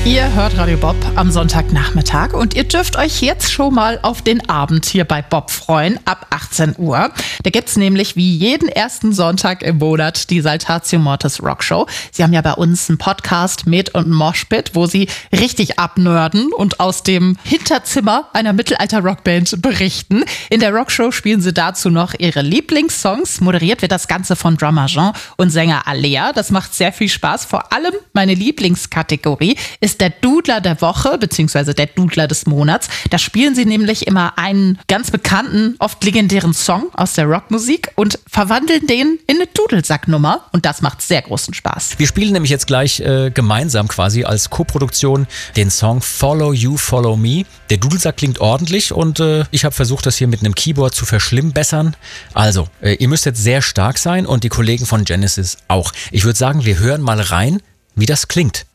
Ihr hört Radio Bob am Sonntagnachmittag und ihr dürft euch jetzt schon mal auf den Abend hier bei Bob freuen, ab 18 Uhr. Da gibt's nämlich wie jeden ersten Sonntag im Monat die Saltatio Mortis Rockshow. Sie haben ja bei uns einen Podcast Med und Moshpit, wo sie richtig abnörden und aus dem Hinterzimmer einer Mittelalter-Rockband berichten. In der Rockshow spielen sie dazu noch ihre Lieblingssongs. Moderiert wird das Ganze von Drummer Jean und Sänger Alea. Das macht sehr viel Spaß. Vor allem meine Lieblingskategorie ist der Dudler der Woche, beziehungsweise der Dudler des Monats. Da spielen sie nämlich immer einen ganz bekannten, oft legendären Song aus der Rockmusik und verwandeln den in eine Dudelsacknummer. Und das macht sehr großen Spaß. Wir spielen nämlich jetzt gleich gemeinsam quasi als Koproduktion den Song Follow You, Follow Me. Der Dudelsack klingt ordentlich und ich habe versucht, das hier mit einem Keyboard zu verschlimmbessern. Also, ihr müsst jetzt sehr stark sein und die Kollegen von Genesis auch. Ich würde sagen, wir hören mal rein, wie das klingt.